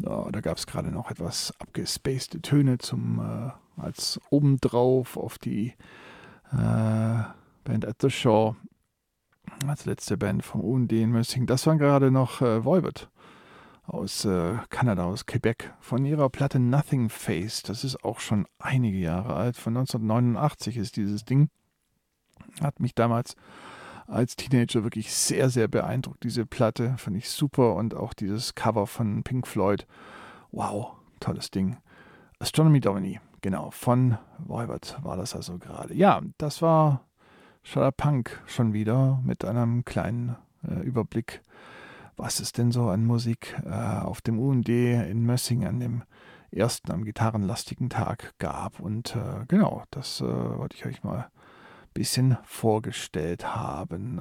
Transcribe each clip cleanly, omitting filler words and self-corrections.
Ja, da gab es gerade noch etwas abgespacede Töne als obendrauf auf die Band at the Shore, als letzte Band vom UND in Mössing. Das waren gerade noch Voivod aus Kanada, aus Quebec, von ihrer Platte Nothing Face. Das ist auch schon einige Jahre alt. Von 1989 ist dieses Ding. Hat mich damals als Teenager wirklich sehr, sehr beeindruckt. Diese Platte fand ich super und auch dieses Cover von Pink Floyd. Wow, tolles Ding. Astronomy Domini, genau, von Voivod war das also gerade. Ja, das war Shudder Punk schon wieder mit einem kleinen Überblick, was es denn so an Musik auf dem UND in Mössing an dem ersten am gitarrenlastigen Tag gab. Und genau, das wollte ich euch mal ein bisschen vorgestellt haben.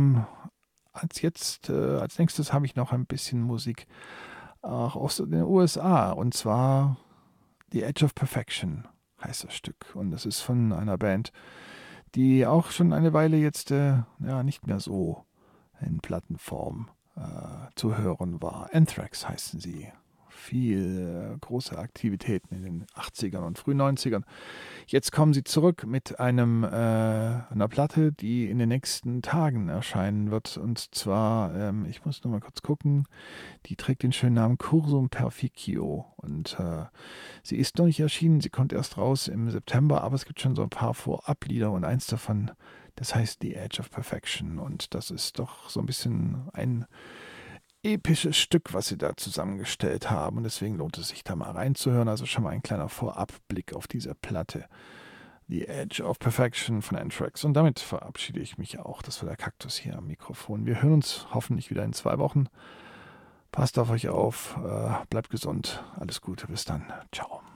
Als nächstes habe ich noch ein bisschen Musik auch aus den USA, und zwar The Edge of Perfection heißt das Stück. Und das ist von einer Band, die auch schon eine Weile jetzt nicht mehr so in Plattenform zu hören war. Anthrax heißen sie. Viel große Aktivitäten in den 80ern und frühen 90ern. Jetzt kommen sie zurück mit einer Platte, die in den nächsten Tagen erscheinen wird. Und zwar, ich muss nur mal kurz gucken, die trägt den schönen Namen Cursum Perficio. Und sie ist noch nicht erschienen, sie kommt erst raus im September, aber es gibt schon so ein paar Vorablieder und eins davon, das heißt The Edge of Perfection. Und das ist doch so ein bisschen ein episches Stück, was sie da zusammengestellt haben. Und deswegen lohnt es sich da mal reinzuhören. Also schon mal ein kleiner Vorabblick auf diese Platte. The Edge of Perfection von Anthrax. Und damit verabschiede ich mich auch. Das war der Kaktus hier am Mikrofon. Wir hören uns hoffentlich wieder in 2 Wochen. Passt auf euch auf, bleibt gesund. Alles Gute, bis dann. Ciao.